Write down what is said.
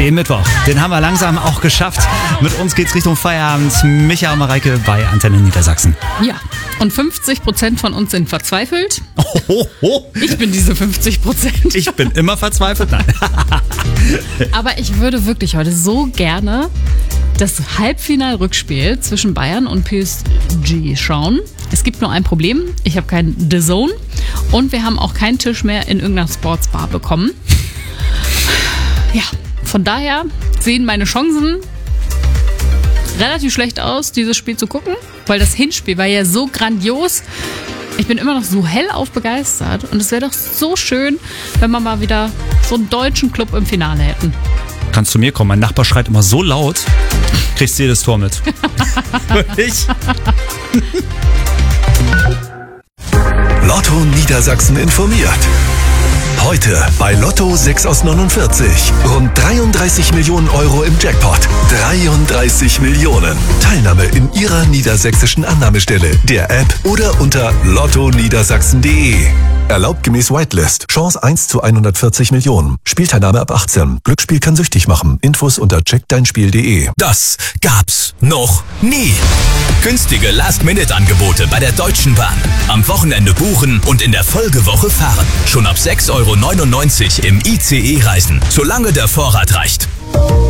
Den Mittwoch, den haben wir langsam auch geschafft. Mit uns geht's Richtung Feierabend. Micha und Mareike bei Antenne Niedersachsen. Ja, und 50% von uns sind verzweifelt. Oh. Ich bin diese 50%. Ich bin immer verzweifelt. Nein. Aber ich würde wirklich heute so gerne das Halbfinal-Rückspiel zwischen Bayern und PSG schauen. Es gibt nur ein Problem. Ich habe keinen DAZN und wir haben auch keinen Tisch mehr in irgendeiner Sportsbar bekommen. Ja, von daher sehen meine Chancen relativ schlecht aus, dieses Spiel zu gucken, weil das Hinspiel war ja so grandios. Ich bin immer noch so hellauf begeistert und es wäre doch so schön, wenn wir mal wieder so einen deutschen Club im Finale hätten. Kannst zu mir kommen? Mein Nachbar schreit immer so laut, kriegst jedes Tor mit. Ich? Lotto Niedersachsen informiert. Heute bei Lotto 6 aus 49. Rund 33 Millionen Euro im Jackpot. 33 Millionen. Teilnahme in Ihrer niedersächsischen Annahmestelle, der App oder unter lottoniedersachsen.de. Erlaubt gemäß Whitelist. Chance 1 zu 140 Millionen. Spielteilnahme ab 18. Glücksspiel kann süchtig machen. Infos unter checkdeinspiel.de. Das gab's noch nie. Günstige Last-Minute-Angebote bei der Deutschen Bahn. Am Wochenende buchen und in der Folgewoche fahren. Schon ab 6,99 € im ICE reisen, solange der Vorrat reicht.